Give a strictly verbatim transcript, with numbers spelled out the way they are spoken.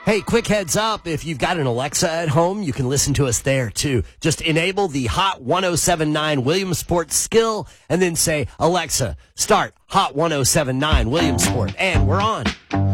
Hey, quick heads up. If you've got an Alexa at home, you can listen to us there, too. Just enable the Hot ten seventy-nine Williamsport skill and then say, Alexa, start Hot ten seventy-nine Williamsport. And we're on.